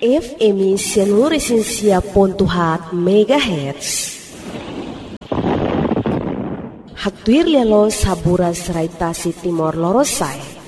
FM seluruh Resensia Pontuhat MHz. Haktuir lelo sabura serai tasi timor lorosai.